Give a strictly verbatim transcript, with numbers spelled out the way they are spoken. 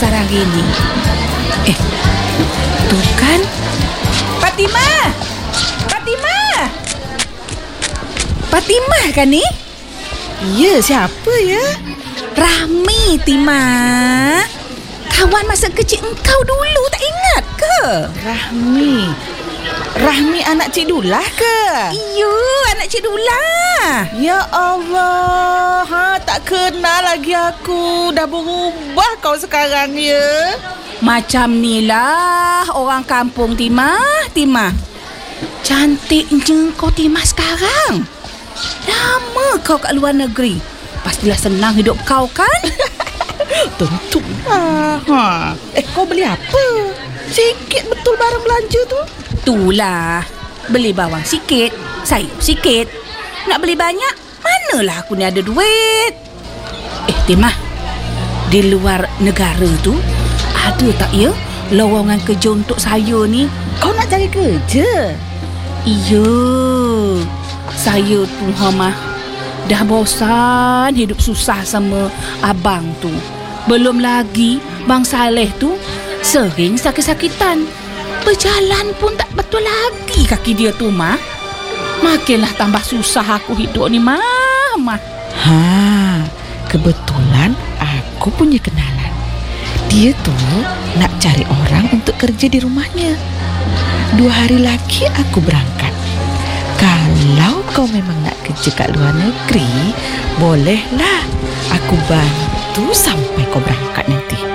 besar hari ni. Eh, tu kan Fatimah. Fatimah. Fatimah kan ni? Ya, siapa ya? Rahmi, Timah. Kawan masa kecil engkau dulu, tak ingat ke? Rahmi. Rahmi anak Cik Dulah ke? Iyo, anak Cik Dulah. Ya Allah, ha, tak kenal lagi aku. Dah berubah kau sekarang ya. Macam ni lah orang kampung, Timah. Timah, cantiknya kau Timah sekarang. Lama kau kat luar negeri, pastilah senang hidup kau kan? Tentu. Ha, ha. Eh, kau beli apa? Sikit betul barang belanja tu. Itulah, beli bawang sikit, sayur sikit. Nak beli banyak, manalah aku ni ada duit. Eh, Timah, di luar negara tu ada tak ya lowongan kerja untuk saya ni? Kau nak cari kerja? Iya, saya tu Hamah dah bosan hidup susah sama abang tu. Belum lagi Bang Saleh tu sering sakit-sakitan. Berjalan pun tak betul lagi kaki dia tu, Mah. Makinlah tambah susah aku hidup ni, Mah. Mah. Ha, kebetulan aku punya kenalan. Dia tu nak cari orang untuk kerja di rumahnya. Dua hari lagi aku berangkat. Kalau kau memang nak kerja kat luar negeri, bolehlah aku bantu sampai kau berangkat nanti.